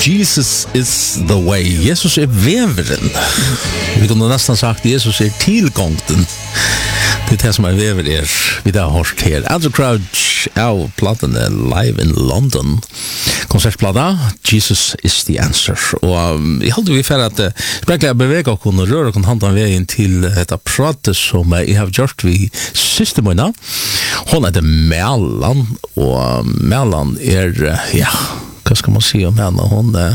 Jesus is the way. Jesus veveren. Vi kunne nästan sagt Jesus tillgången. Det som vever vi har hørt her. Andrew Crouch av platen Live in London. Konsertplata Jesus is the answer. Og jeg holder vi for at sprekelig beveger og kunne røre og kunne handle veien til dette pratet som jeg har gjort vi siste måned. Hun det Mellan, og Mellan ja, hva skal man si om henne?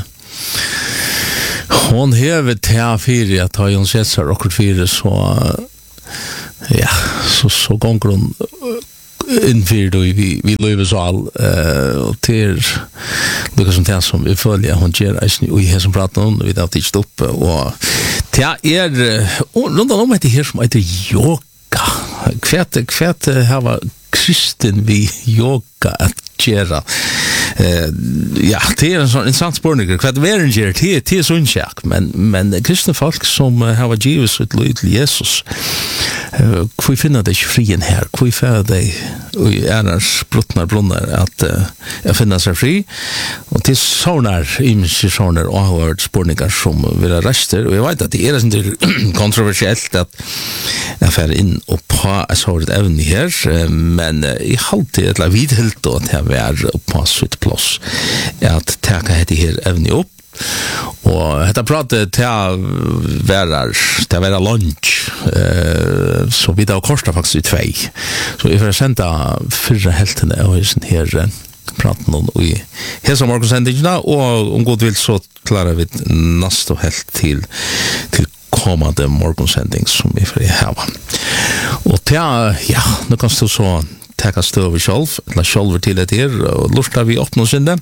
Hon hever til fire, at har hun sett seg akkurat fire, så ja, så gonger hun innfyr då vi lever så all och till det som det som vi följer hon ger i här som pratar om vi har tidigt upp och det runt om det här som heter yoga kvärt har kristen vi yoga att göra ja, det en sån intressant spårning. Vad varen ger till sunnsjak, men kristna folk som har givet sitt liv till Jesus, hvor finner de frien her? Hvor finner de i ernars brunnar att finna sig fri? Och till sådana imensjoner och har varit spårningar som vill ha rester. Och jag vet att det inte kontroversiellt att jag fär in och på ett sådant ävn här, men i alltid ett la vidhelt då att jag var på sitt plats att ta det här ävn upp. Og dette pratet til være lunch så vi da korstet faktisk i 2 så vi får sende 4 heltene og her praten i hese morgensendingene og god vil så klarer vi neste helt til kommende morgensending som vi får hava og til ja, nå kan du så ta støv selv eller selv til det her og lurter vi opp noe sinne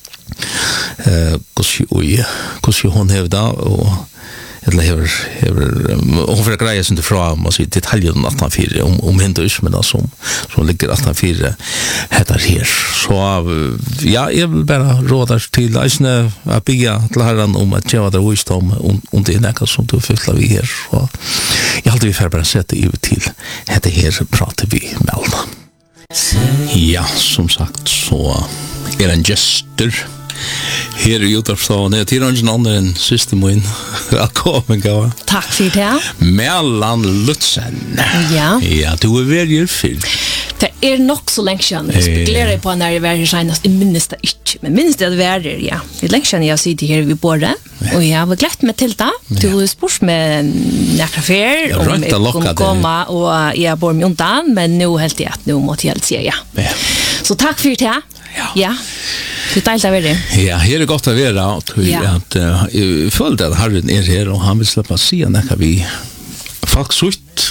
hvordan hon hever da og eller hever hon får greie sin til fra man sier detaljen 18-4 om hinduismen som ligger 18-4 heter her så ja, jeg vil bare råde til eisene å bygge til herren om at jeg var der visdom om det nekka som du fyller vi her så jeg halte vi for bare sette i til heter her prater vi mellom ja, som sagt så en gestor her i Uttarpsdagen er til noen andre enn systemoen velkommen gav takk for det Mellan Lutzen ja, du velger fyr det nok så lenge siden jeg spekulerer på når jeg var her senest jeg minnes det ikke, men minnes det var her ja, det lenge siden jeg sitter her ved båret og jeg var glett med til det du spørs med nekra fer om jeg kunne komme og jeg bor med undan men nå helt jeg at nå måtte jeg helt si ja så takk for det ja det deilt av det. Ja, her er godt å være at jeg følte at Herren her og han vil slippe å si at vi folk sutt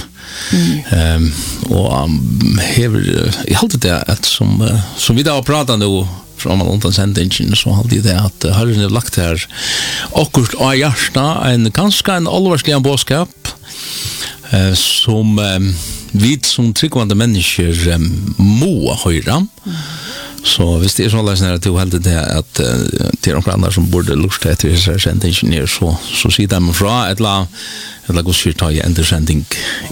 og hever jeg halte det at som vi da har pratet nå fra man undan sendingen så halte jeg det at Herren har lagt her akkurat av hjertet ganske en alvarslig bådskap som vi som tryggvande mennesker må høre så hvis det sånn løsning at du heldig det at til noen andre som borde lurt etter disse sendingen så sier de fra et eller god sier ta i endersending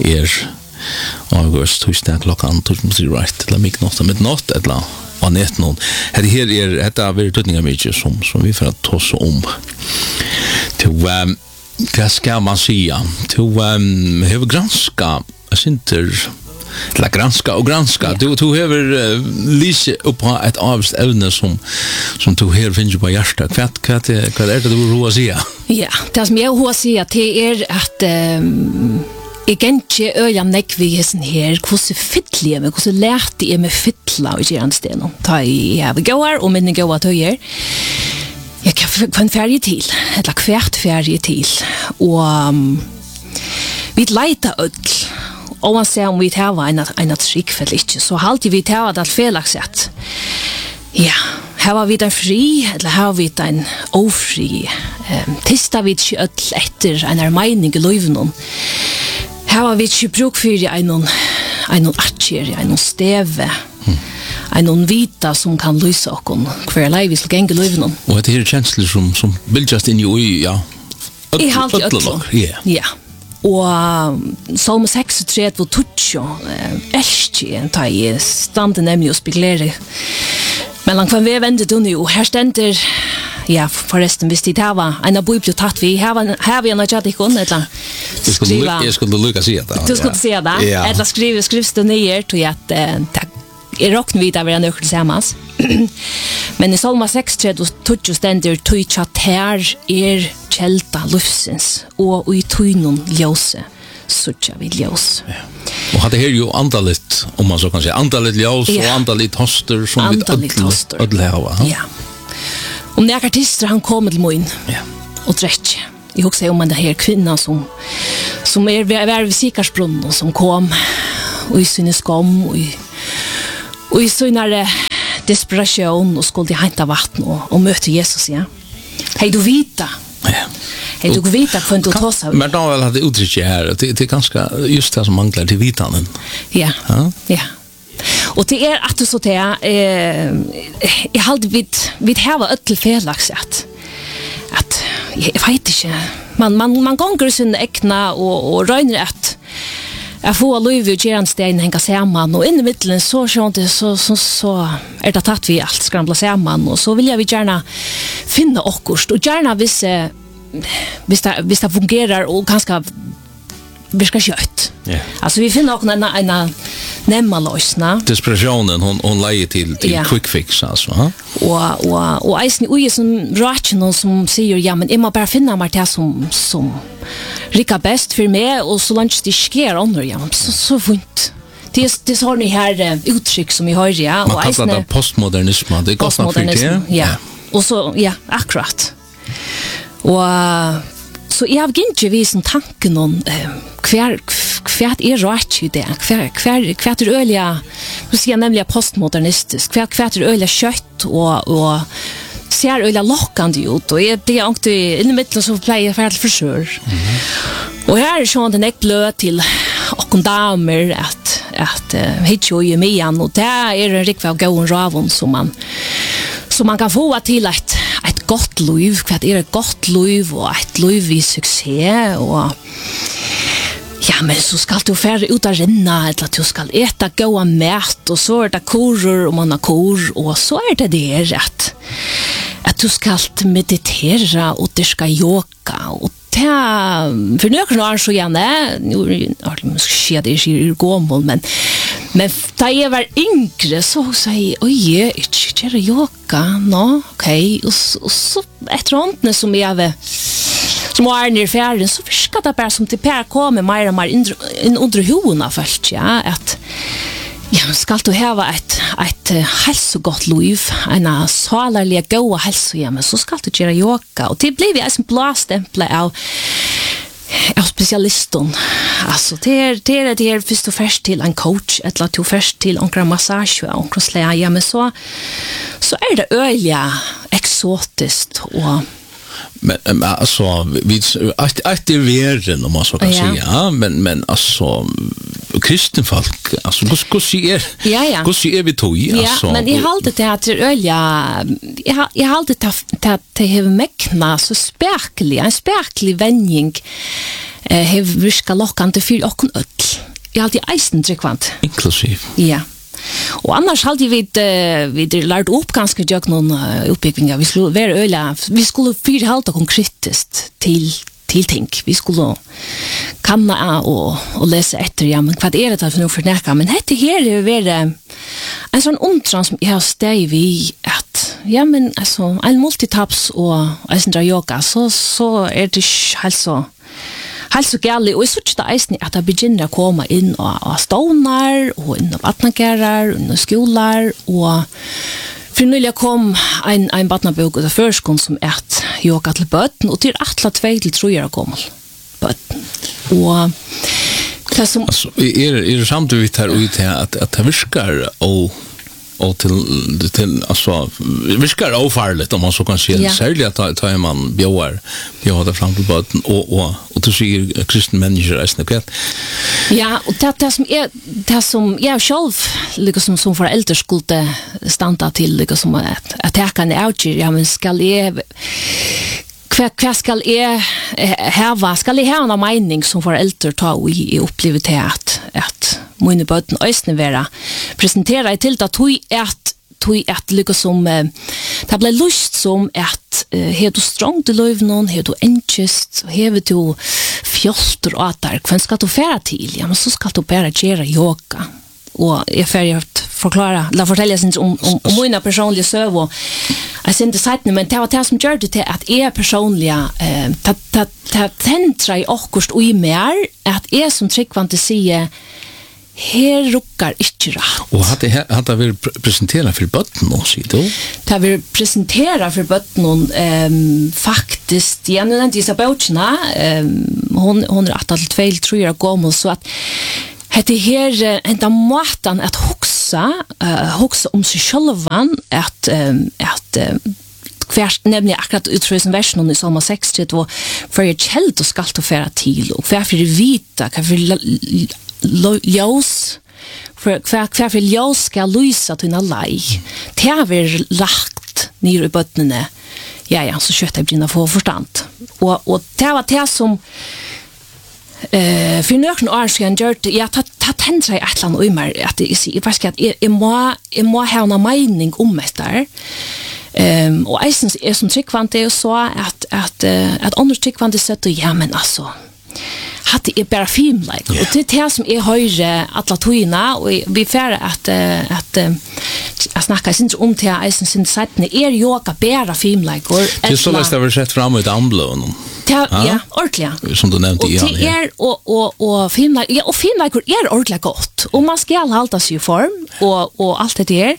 august torsdag klokken 12:00 eller midnatt et eller annet noen dette er veldig tøtninger mye som vi får ta oss om til hva skal man si til hva granska jeg synes la granska och granska. Du har lyse upp på ett avst ämne som du här finns på hjärtat. Vad är det du vill ha säga? Ja, det som jag vill säga till att jag inte öja nekvisen här hur så fittlig men hur så lärt det med fittla och järnsten. Ta i have goar och min goa tojer. Jag kan färja till. Ett kvärt färja till. Och vi leita öll og man ser om vi tar en trygg for ikke, så halte vi tar det felakset. Ja, her var vi den fri, eller her var vi den ofri. Tista vi ikke ødel etter en mening i løyven. Her var vi ikke bruk for en atjer, en steve, en vita som kan lyse oss hver leie vi skal gjenge løyven. Og det er kjensler som bildjast inn i ja. I halte ødel. Ja. Og Salme 36 og Tutsjo elsker ta i standen nemlig og spekulere men langt vi vendet unni og her stender ja, forresten, hvis det var en av bibel tatt vi, har vi en av jatikon, eller skriva. Jeg skulle lykke å si det. Du skulle si det, eller skrivs det nye, til at jeg råkner vidt av en øker tillsammans. Men i Salma 6, tog stender, tog tær kjelta lufsens, og i tøynon ljøse, suttja vi ljøs. Ja. Og hadde her jo andalit, om man så kan si, andalit ljøs og andalit hoster, som vi ødle hava. Ja. Om det artister han kom til moin, og drekk. Jeg husker om det her kvinna som ved Sikarsbrunn, og som kom, og i sinne skam, og i sinne desperation, og skulle henta vatten, og møte Jesus, ja. Hei du vita? Ja. Hei du vita kvann du tåsa? Men da vel hadde uttrykt her, det ganske just det som mangler til vitanen. Ja, ja. Og det at du så til, jeg halde vid heva øttel felaks at jeg vet ikke, man gonger sin ekna og røyner at jeg får lov og gjerne stein henga saman, og inn i middelen så det tatt vi alt skrambla saman, og så vil jeg gjerne finne okkurst, og gjerne hvis det fungerer og ganske virker kjøtt. Yeah. Altså vi finner også en nemma løsna. Desperationen, hon leier til quick fix, altså. Og eisen ui som ratchen som sier, ja, men jeg må bare finne meg det som rikker best for meg, og så langt det sker andre, ja, så funkt. Det er sånn her uttrykk som vi har, ja. Man kallar det postmodernisme, det er godt nok for det. Ja, og så, ja, akkurat. Og så jeg har ikke vist en tanke noen hver rart i det, hver øyelig, du sier nemlig postmodernistisk, hver øyelig kjøtt og ser øyelig lokkende ut, og det er ikke inn i midten så pleier jeg ferdig frisør. Og her er sånn den jeg blød til åkken damer at hit jo i mian, og det er en riktig av gåen ravon som man kan få til et gott liv, hva er et godt liv, og et liv i suksess, og ja, men så skal du færre ut av renna, eller du skal eta gåa mat, og så er det korer, og man har kor, og så er det der at du skal meditere, og du skal yoga, og for nøkken år så gjerne, nå skjer det ikke i gåmål, men da jeg var yngre, så sa jeg, oi, ikke gjør yoga, nå, ok, og så etter håndene som jeg var, som var nere i ferien, så virket det bare som til Per kommer mer og mer inn under hovene først, ja, at ja, skal du hava et helsegott liv, en salarlig gode helsehjemme, så skal du gjøre yoga. Og det blir vi en blåstemple av spesialisten. Altså, det er først og først til en coach, eller til først til en massasje, og en slæge, men så er det øyelig eksotisk og men alltså vi att det världen om man så kan säga men alltså kristen folk alltså hur ser hur ser vi tog alltså ja men I hållt det att ölja jag hållt det att det har mäkna så spärklig vändning har viska lockande för och öll jag alltid eisen trekvant inklusiv ja. Og annars hadde vi lært opp ganske jøk noen oppbygginger. Vi skulle fyrhalte konkretiskt til ting. Vi skulle kanna og lese etter, ja, men hva er det for noe forneka? Men dette her er vært en sånn omtrand som jeg har steg vi at, ja, men altså, en multitaps og eisendra yoga, så er det helt så gærlig, og jeg synes ikke det eisen at det begynner å komme inn av stånar, og inn av vatnakærer, inn av skolar, og for nylig kom en vatnabok ut av førskolen som et yoga til bøtten, og til 2-3 år gammel bøtten. Og det som... Altså, er det samtidig her ut at det virker og til alltså viskar ofarligt om man så kan se särskilt att ta man bjöar det fram till båten och du ser kristen människor är snäppet. Ja, och det som jag själv liksom som förälder skulle stanna till liksom att ta kan outger ja men ska jag kvar skal jag ha en mening som förälder ta i upplevet att mina böten ösnen vara presentera till att hur att tog att lycka som det blev lust som att har du strångt i löven, har du enkest, har du fjolter och där, kvann ska du fära till? Ja, men så ska du bara göra yoga. Och jag färger att förklara, la fortälja sin om mina personliga söv. Jag ser inte sagt men det var det som gör det till att är personliga tentra i okkurst och i mer att är som tryckvante säger her ruckar inte rätt. Och hade vi presenterat för botten också då? Det har vi presenterat för botten faktiskt igen dessa bouchna hon är 8-2 tror jag gammal så att det här ända måten att huxa om sig självan att kvärt nämligen akkurat utrösen versen i Salma 60 då för jag kält och skalt och fära till och för vita kan för ljus för ljus ska lysa till en laj det har vi lagt ner i bottnene ja så kött jag brinna för förstand och det var det som för några år sedan gjort jag tar tändra i ett land och mer att det är faktiskt att jag må ha en mening om det där och eisens är som tryckvante och så att andra tryckvante sätter ja men alltså hade är bara film like och det är som är höjre alla toina och vi får att snacka sin om till eisen sin sätten är yoga bara film like och det så läst över sett fram ut amblån. Ja, ordentligt. Som du nämnde i han. Och det är och film like och film like är ordentligt gott och man ska hålla sig i form och allt det där.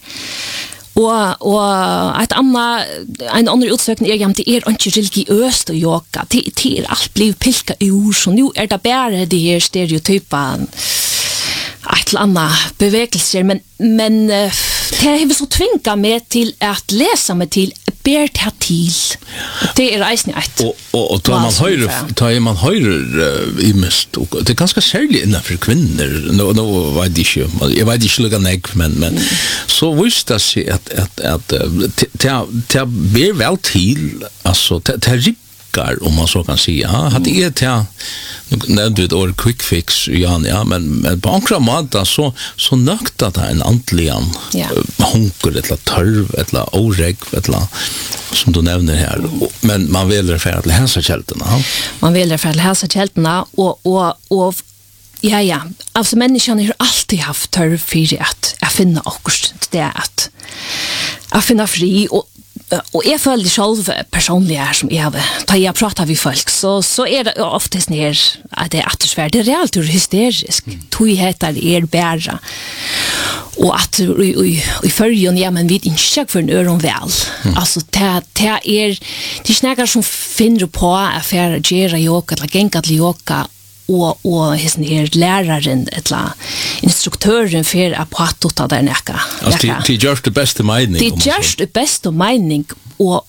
Och en annan utsökning är att det är inte religiöst och yoga. Det är allt blir pilka ur så nu är det bara det här stereotypen ett annat bevägelser men det har så tvinga mig till att läsa mig till ber till. Det är reisen ett. Och tar man höjer i mest och det är ganska särskilt innan för kvinnor. Nu vet jag vet inte men så visst att se att det blir väl till alltså det om man så kan säga. Hade är det nämnde ett ord quick fix ja men på andra måter så nökt att en antligan hunker eller törv eller oreg eller som du nämner här men man vill för att läsa kältarna. Man vill för att läsa kältarna och ja alltså människan har alltid haft törv för att finna akkurat det att finna fri och jag följer själv personligen som jag pratar vi folk så är det oftast ner att det är atmosfär det är reellt hysteriskt tog heter är bära och att i förrjun ja men vi inte för en öron väl alltså det snackar som finner på affärer gera yoga eller gänga till yoga och hissen här läraren eller instruktören för att prata där näka. Alltså det görs det bästa mening. Det görs det bästa mening och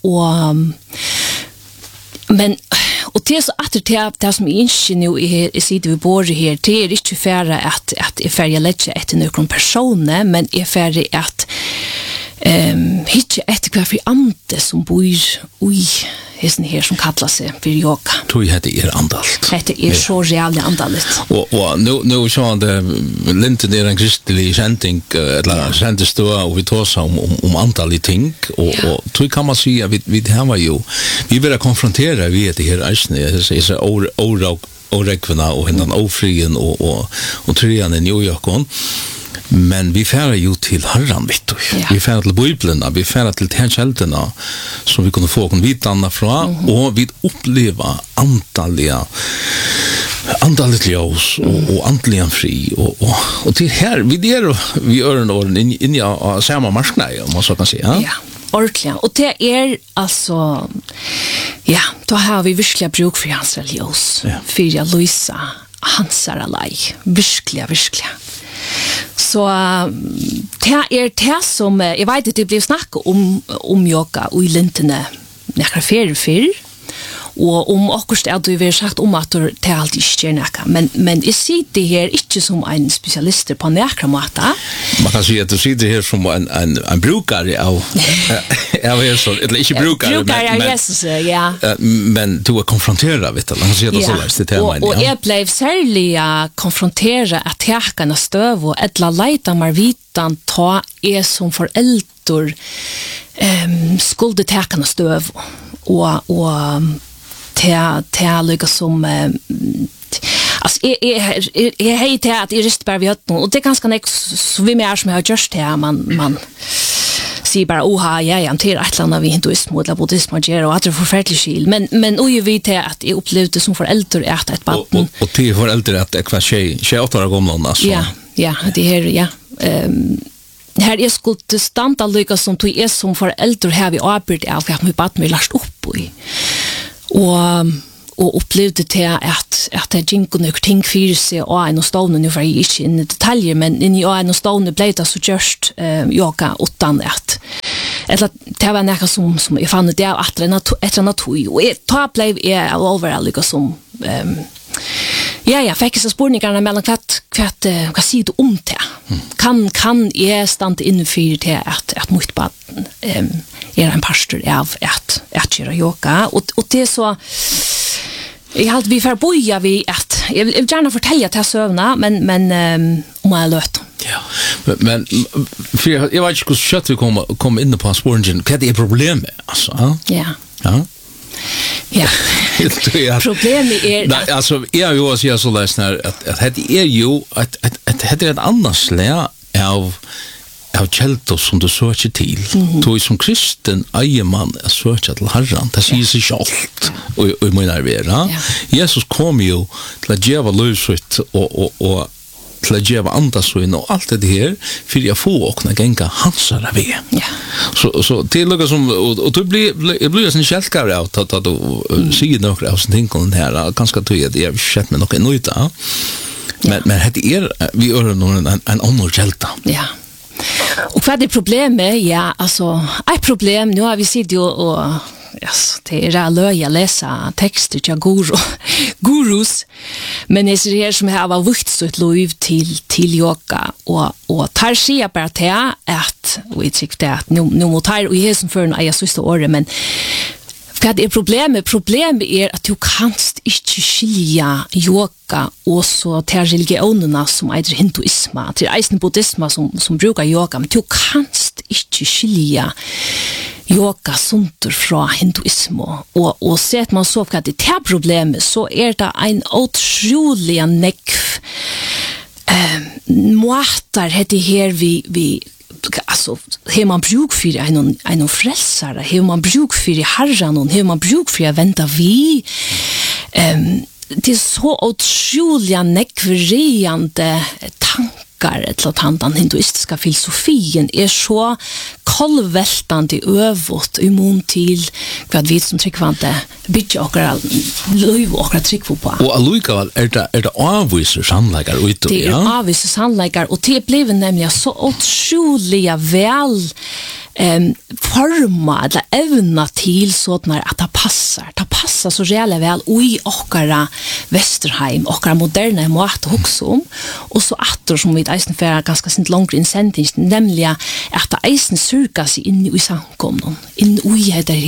men och det är så att det som inte nu är sitter vi bor här det är inte färre att är färre lägga ett någon personer men är färre att hitta ett kvar för ante som bor oj hissen här som kallar sig för yoga. Tror jag det är andalt. Det är så reellt andalt. Och nu så det linten är en kristlig sändning eller sändestå och vi tar oss om antal ting och tror kan man säga vi här var ju vi vill konfrontera vi det här är så oräkvna och hendan ofrien och trean i New York men vi färdar ju till Herran vet du. Vi färdar till Bibeln, vi färdar till tjänsterna som vi kunde få en vitanna från och vi uppleva antalet ljus och antligen fri och till här vi gör en år in i samma marknad om man så kan säga. Ja. Ordentligt. Och det är alltså ja, då har vi verkligen bruk för hans religiös. För jag Luisa hans alai. Verkligen. Så det är det som jag vet att det blev snack om yoga och i lintene några ferier och om akkurat att du har sagt om att det är alltid stjärnäka men jag ser det här inte som en specialist på några måta. Man kan säga att du sitter här som en brukare av jag vet så eller inte brukare men du är konfronterad vet du man kan säga det så läst det här och jag blev särskilt konfronterad att täckarna stöv och ett la lite mer vit utan ta som förälder skulle täcka stöv och ta lika som alltså är helt att det just bara vi har och det är ganska näck så vi mer som har just här man ser bara oha ja till ett land vi hinduism eller buddhism och att det förfärligt skil men och ju vet att jag upplevde som förälder är ett barn och till förälder att det kvar tjej 8 år gammal alltså ja det här ja här är skulle stanta lika som du är som förälder här vi arbetar av att vi barn vi last upp i och upplevde till att det gick och ting för sig och en stone nu för inte in i detaljer men in i en stone blev det så just yoga utan att eller det var något som jag fann det att ett natur och ta blev är överallt liksom som jag fick så spårningarna mellan vad säger du om det kan jag stanna inför det att mot barn är en pastor av att göra yoga och det är så jag hade vi för boja vi att jag vill gärna fortälja till sövna men om jag låt ja men för jag vet inte hur kött vi kommer in på spåren vad är problemet alltså ja problemet är nej alltså jag ju också så läsnar att det är ju att det är ett annat slag av kjelto som du søker til. Du som kristen eier man søker til Herren. Det sier seg sjalt og i min nærvera. Jesus kom jo til å gjøre løsut og til å gjøre andasøyn og alt det her for jeg få åkne genga hansara ved. Så til noe som og du blir en kjeltkare av at du sier noe av sin ting her ganske tøy at jeg har sett med noe nøyta. Men det vi gjør en annen kjelta. Ja. Och vad är problemet? Ja, alltså ett problem nu har vi sitter ju och det är löja läsa texter till gurus men det är här som har vuxit så ett lov till yoga och tar sig bara till att vi tycker att nu mot här och är som för en jag så år men vad är problemet? Problemet är att du kanst inte skilja yoga och så till religionerna som är hinduism, till eisen buddhism som brukar yoga, men du kanst inte skilja yoga sunter från hinduism och så att man så att det här problemet så är det en otrolig nekv måtar heter här vi alltså hur man bruk för en frälsare hur man bruk för Herren och hur man bruk för att vänta vi det är så otroliga nekvererande tankar eller att den hinduistiska filosofin är så kolvältande övåt i mån till vad vi som tryckvante bytja och löv och tryck på. Och allikevel är det avvisar sannläggar ute. Det är avvisar sannläggar och det blev nämligen så otroliga väl forma eller evna till sådana att det passar så jävla väl i åkara Västerheim åkara moderna mått också om och så attor som vi eisen för ganska sent långt incenting nämligen att eisen surka sig in i samkomnon in i det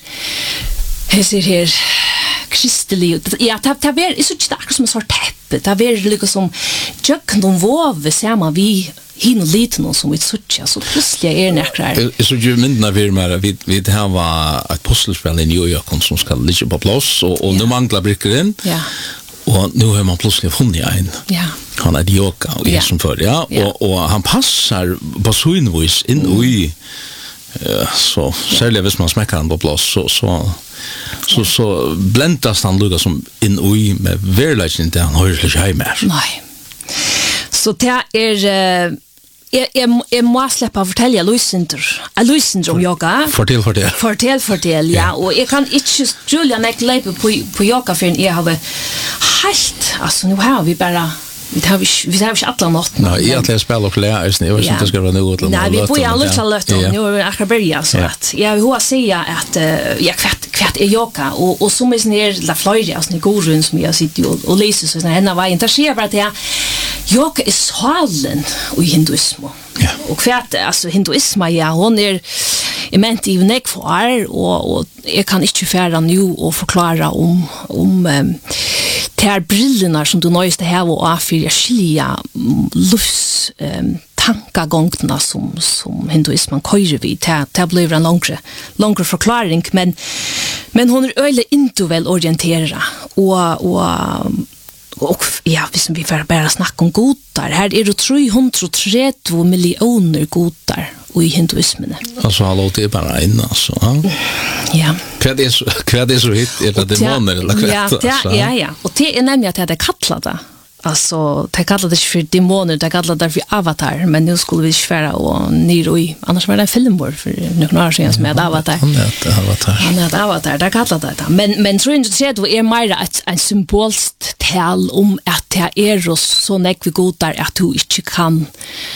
här kristelig ja det är så starkt som en sort täppe det är liksom som jag de våv samma vi hin och lite någon som vi sucha så plötsligt är näkrar. Så ju mindre vi har var ett pusselspel i New York som ska ligga på plats och nu manglar brickor in. Ja. Och nu har man plötsligt funnit en. Ja. Han är yoga och är som för och han passar på synvis in i så särskilt hvis man smäcker han på plats så bländas han lugga som in i med verkligen det han har ju hemma. Nej. Så det är jag måste släppa fortälja Luisinter om yoga. Fortell, ja. Och jag kan inte Julia Neck lägga på yoga för en jag har helt alltså nu har vi bara vi har inte alla något. Nej, jag har spelat och lärt jag vet inte ska vara något eller nej, vi får ju alla lätt och nu är jag börja så att jag vill säga att jag kvart är yoga och som är ner la Florida alltså ni går runt som jag sitter och läser så när var intresserad att yoga är salen och hinduism. Ja. Och kvart alltså hinduism ja hon är ment i neck för och jag kan inte färra nu och förklara om ter brillorna som du nöjste här och för skilja lufs tankegångna som hinduismen køyrer vid. Det blir en långre forklaring, men hon øyelig individuell orientera og ja, hvis vi får bare snakke om godar, her det 330 millioner godar i hinduismen. Altså, hallo, det bara en, altså. Ja. Hva det så hit? Det demoner, eller hva? Ja. Og det nemlig at det kallat det. Alltså, det kallar det för demoner, det kallar det för avatar, men nu skulle vi svära och nyr i, annars var det en filmbord för några år sedan som är avatar. Han är avatar, det kallar det. Men tror inte att det är mer en symbolskt tal om att det är så nekvi godar att du inte kan,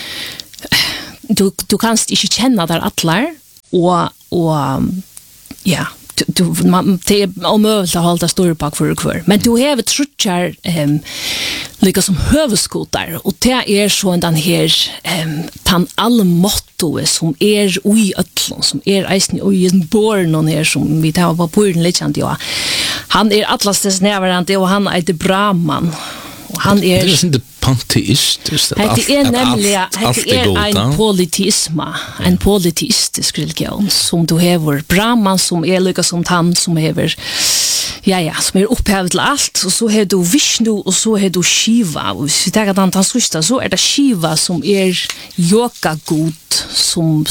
du kan inte känna där attlar och ja, det är omöjligt att hålla stor bak för kvar. Men du har trutchar lika som hövskotar och det är så den här tan all motto som är ui ötlon som är eisen ui born och här som vi tar på den legend ja. Han är atlastes närvarande och han är det Brahman. Han är det är inte panteist det är nämligen det är en politisma en politistisk religion som du har Brahman som är lika som han som har som är upphavet till allt och så har du Vishnu och så har du Shiva och så där att han sista så är det Shiva som är yoga god som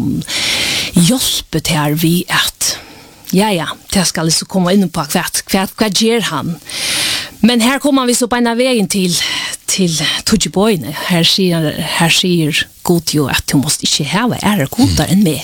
hjälper till vi att det ska liksom komma in på vad ger han. Men här kommer vi så på en vägen till Tujiboyne. Här säger god ju att du måste inte ha är godare än mig.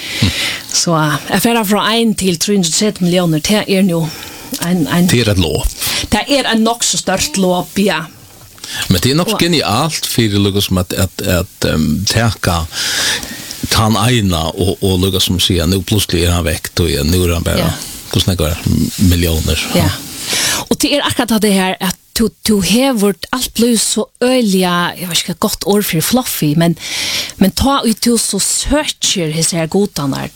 Så jag färdar från 1 till 330 miljoner. Det är nu en det är ett låp. Det är en nog så stort låp, ja. Men det är nog genialt för det lukar som att täcka tan aina och lukar som säger nu plötsligt är han väck och nu är han bara hur snackar miljoner. Ja. Och det är akkurat det här att du har varit allt blivit så öliga, jag vet inte gott ord för fluffy, men ta ut till så söker hos här godarna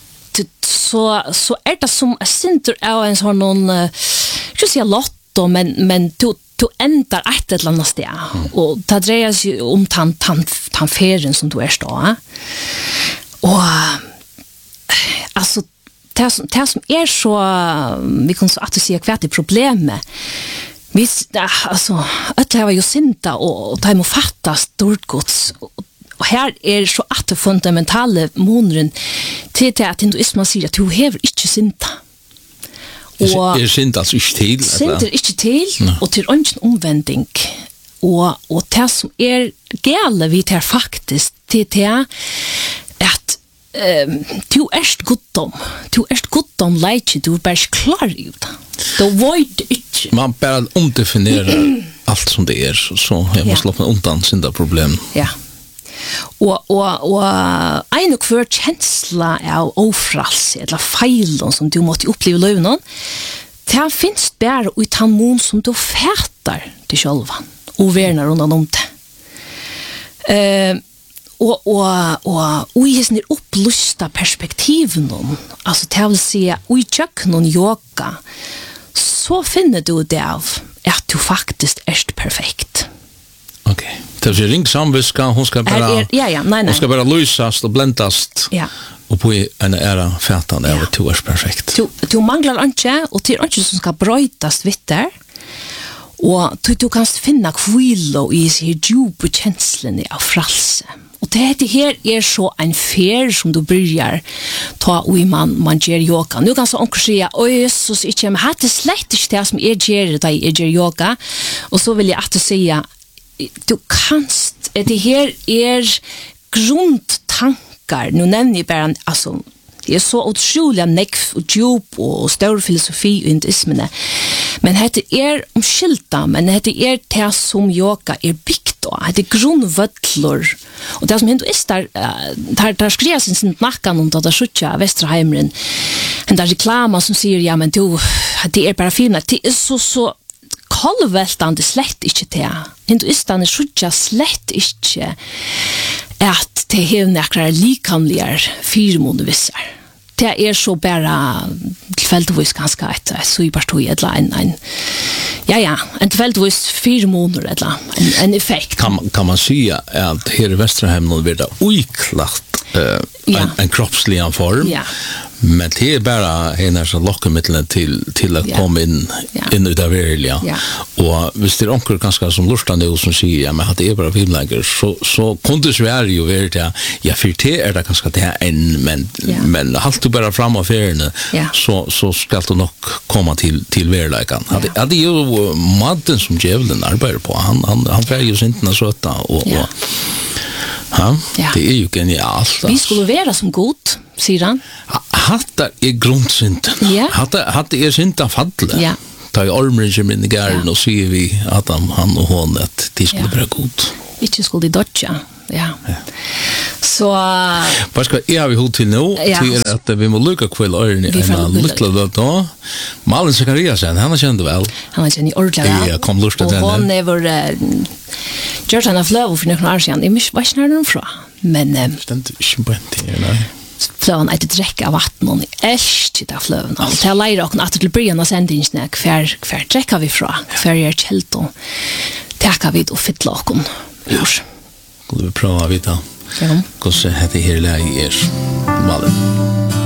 så är det som en center av en sån någon ska säga lotto men du ändrar ett eller annat sted och det dreier sig om tan ferien som du är stå och alltså det som är så vi kan så att säga kvart det problemet alltså att det var ju synta och det må fattas stort gods och här är så att det fundamentala monren till att hinduismen säger att du har inte synta och är synd alltså inte till synd är inte till och till en omvändning och det som är gärna vi tar faktiskt till att du erst gudom leitje, du bara klar ut. Du void inte. Man bara omdefinierar allt som det är så jag måste slå undan synda problem. Ja. Och en och för känsla av ofrals eller feilon som du måste uppleva löven. Det finns bara ut harmon som du färtar till själva och värnar undan om det. Och i sin upplysta perspektiven alltså det vill säga i någon yoga så finner du det av att du faktiskt är perfekt. Okej. Det är ring samviska hon ska bara nej. Hon ska bara lysas och bländas. Ja. Och på en era fätan är det är perfekt. Du manglar inte och till inte som ska brötas vitt där. Och du kan finna kvilo i sig djupa känslan av frälse. Och det här är så en fär som du börjar ta och man gör yoga. Nu kan så onkel säga, oj Jesus, inte men hade slett inte det som gör det jag gör yoga. Och så vill jag att säga, du kanst, det här är grundtankar. Nu nämner jag bara, alltså, det är så otroligt nekv och djup och stor filosofi i hinduismen. Men det är omskylta, men det är det som yoga är byggt då. Det är grundvödlor. Och det som hinduister, där skriver sin nackan om det skjutja Västerheimren. Den där reklamen som säger, ja men du, det är bara fint. Det är så kolvältande slett inte det. Hinduisterna skjutja slett inte att det är några likamliga fyrmånevissar. Det är så bara tillfälligtvis ganska ett superstoj eller Ja, en tilfeldigvis 4 månader eller en effekt. Kan man säga att här i Västerhem nu blir det oiklart en kroppslig form. Ja. Men det är bara en som lockar mittlen till att komma in i det verkliga. Ja. Och hvis det är onkel ganska som lustar nu som säger ja, men att det är bara filmlägger så kunde Sverige ju vara ja, för det är det ganska det en men halt du bara fram av färden så ska du nog komma till verkligheten. Det är ju maten som djävulen arbetar på. Han får ju inte så att och ja, det är ju genialt. Vi skulle vara som god, säger han. Hatta är grundsynden. Ja. Hatta är syndan fallet. Ja. Ta i ormen in i garden och ser vi att han och hon att det skulle vara god. Inte skulle dodja. Ja. Så vad ska jag vi håll till nu till att vi må lucka kväll ören i en lilla då. Malin Zachariasen, han kände väl. Han kände i ordla. Ja, kom lustigt den. Hon never Jordan of Love för några år sedan. Jag minns vad när de fra. Men stämt inte nej. Flöven ett dräcka vatten och äsch till flöven. Och till lära och att till början av sändningen kvar dräcka vi fra. Kvar är helt och täcka vid och fylla och gjors. Skulle vi prova vita. Ja. Hur så heter det här läget är Malin.